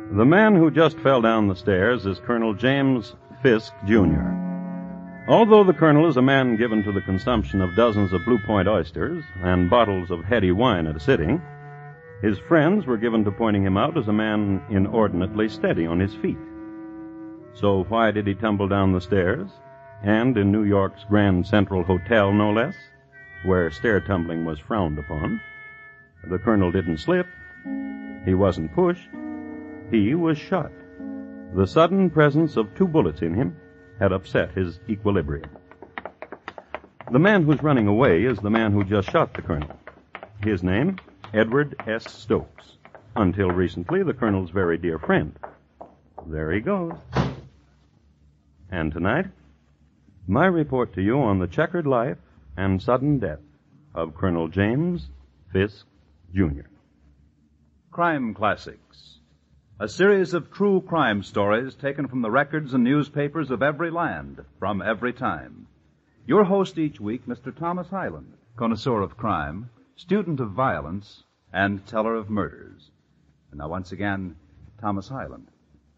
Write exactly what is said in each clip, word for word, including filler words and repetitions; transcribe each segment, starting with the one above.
The man who just fell down the stairs is Colonel James Fisk, Junior Although the colonel is a man given to the consumption of dozens of Blue Point oysters and bottles of heady wine at a sitting, his friends were given to pointing him out as a man inordinately steady on his feet. So why did he tumble down the stairs, and in New York's Grand Central Hotel, no less, where stair tumbling was frowned upon? The colonel didn't slip. He wasn't pushed. He was shot. The sudden presence of two bullets in him had upset his equilibrium. The man who's running away is the man who just shot the colonel. His name, Edward S. Stokes. Until recently, the colonel's very dear friend. There he goes. And tonight, my report to you on the checkered life and sudden death of Colonel James Fisk, Junior Crime Classics, a series of true crime stories taken from the records and newspapers of every land, from every time. Your host each week, Mister Thomas Hyland, connoisseur of crime, student of violence, and teller of murders. And now once again, Thomas Hyland.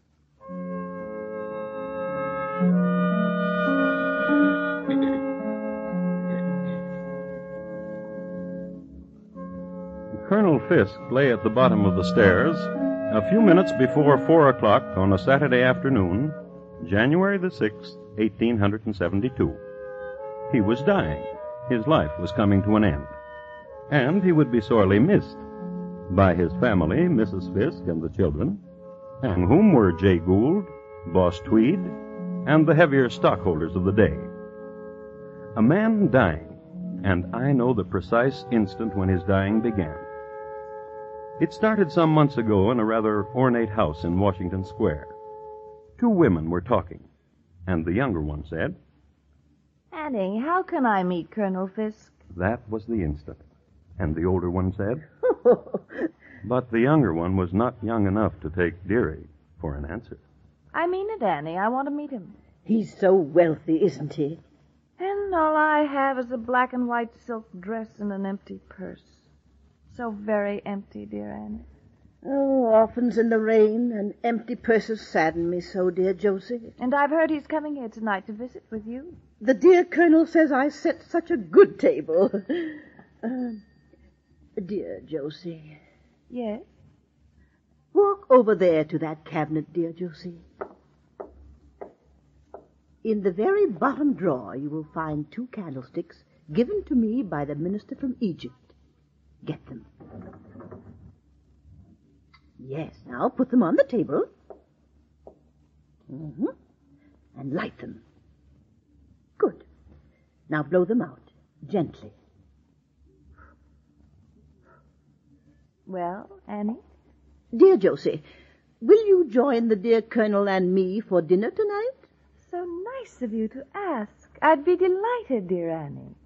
Colonel Fisk lay at the bottom of the stairs a few minutes before four o'clock on a Saturday afternoon, January the sixth, eighteen seventy-two. He was dying. His life was coming to an end. And he would be sorely missed by his family, Missus Fisk, and the children, and whom were Jay Gould, Boss Tweed, and the heavier stockholders of the day. A man dying, and I know the precise instant when his dying began. It started some months ago in a rather ornate house in Washington Square. Two women were talking, and the younger one said, Annie, how can I meet Colonel Fisk? That was the instant. And the older one said, But the younger one was not young enough to take Dearie for an answer. I mean it, Annie. I want to meet him. He's so wealthy, isn't he? And all I have is a black and white silk dress and an empty purse. So very empty, dear Annie. Oh, orphans in the rain and empty purses sadden me so, dear Josie. And I've heard he's coming here tonight to visit with you. The dear Colonel says I set such a good table. uh, dear Josie. Yes? Walk over there to that cabinet, dear Josie. In the very bottom drawer you will find two candlesticks given to me by the minister from Egypt. Get them. Yes, now put them on the table. Mm-hmm. And light them. Good. Now blow them out, gently. Well, Annie? Dear Josie, will you join the dear Colonel and me for dinner tonight? So nice of you to ask. I'd be delighted, dear Annie.